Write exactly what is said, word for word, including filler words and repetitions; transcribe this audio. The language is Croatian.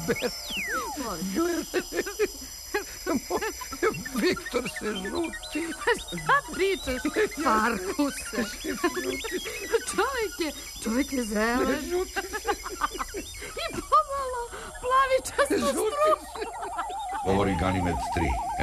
Viktor se žuti. Šta pričaš, Farkuse? Čovjek je, čovjek je zelen. Žuti se. I pomalo plavičastu struku. Govori Ganimed tri.